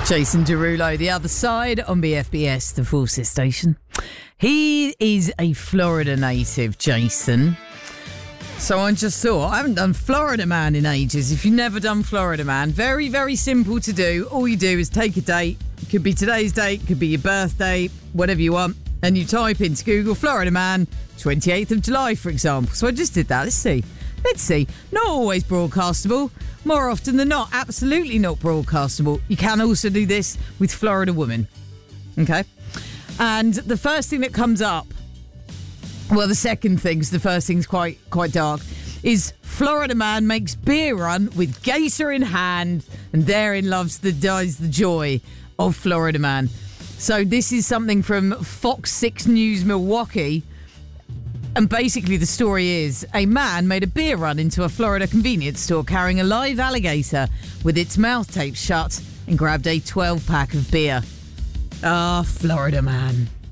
Jason Derulo, The Other Side on BFBS, the Forces station. He is a Florida native, Jason. So I just thought, I haven't done Florida Man in ages. If you've never done Florida Man, very, very simple to do. All you do is take a date. It could be today's date, could be your birthday, whatever you want. And you type into Google Florida Man, 28th of July, for example. So I just did that. Let's see. Not always broadcastable. More often than not, absolutely not broadcastable. You can also do this with Florida Woman. Okay? And the first thing that comes up, well, the second thing, because the first thing's quite dark, is Florida Man makes beer run with gator in hand, and therein dies the joy of Florida Man. So this is something from Fox 6 News Milwaukee. And basically the story is, a man made a beer run into a Florida convenience store carrying a live alligator with its mouth taped shut and grabbed a 12-pack of beer. Florida Man.